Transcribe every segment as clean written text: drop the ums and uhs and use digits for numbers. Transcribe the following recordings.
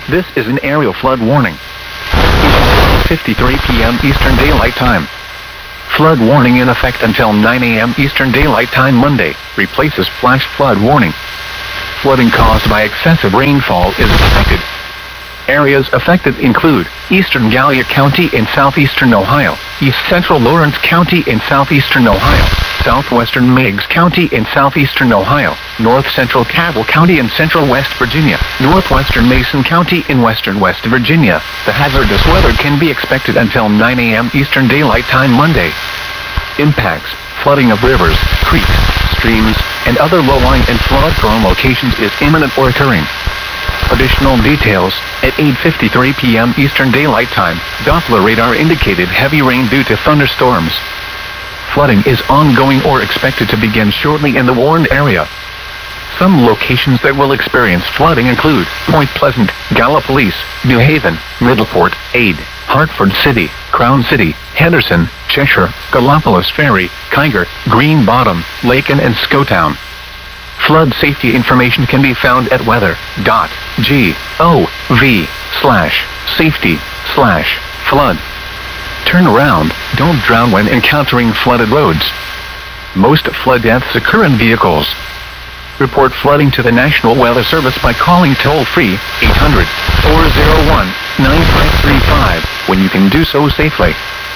This is an aerial flood warning. 53 p.m. Eastern Daylight Time. Flood warning in effect until 9 a.m. Eastern Daylight Time Monday, replaces flash flood warning. Flooding caused by excessive rainfall is expected. Areas affected include eastern Gallia County in southeastern Ohio, east central Lawrence County in southeastern Ohio, southwestern Meigs County in southeastern Ohio, north central Cabell County in central West Virginia, northwestern Mason County in western West Virginia. The hazardous weather can be expected until 9 a.m. Eastern Daylight Time Monday. Impacts: flooding of rivers, creeks, streams, and other low-lying and flood-prone locations is imminent or occurring. Additional details: at 8:53 p.m. Eastern Daylight Time, Doppler radar indicated heavy rain due to thunderstorms. Flooding is ongoing or expected to begin shortly in the warned area. Some locations that will experience flooding include Point Pleasant, Gallipolis, New Haven, Middleport, Ada, Hartford City, Crown City, Henderson, Cheshire, Gallipolis Ferry, Kiger, Green Bottom, Laken, and Scotown. Flood safety information can be found at weather.gov/safety/flood. Turn around, don't drown when encountering flooded roads. Most flood deaths occur in vehicles. Report flooding to the National Weather Service by calling toll-free 800-401-9535 when you can do so safely.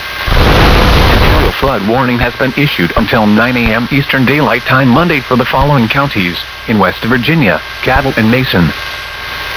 A flood warning has been issued until 9 a.m. Eastern Daylight Time Monday for the following counties in West Virginia: Cabell and Mason.